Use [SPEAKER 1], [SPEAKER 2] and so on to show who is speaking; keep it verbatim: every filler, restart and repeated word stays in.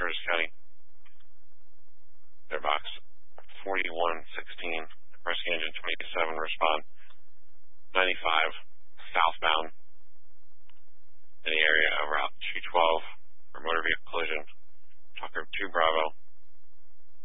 [SPEAKER 1] Sturgis County. Their box forty-one sixteen, rescue engine twenty-seven, respond. ninety-five, southbound in the area of route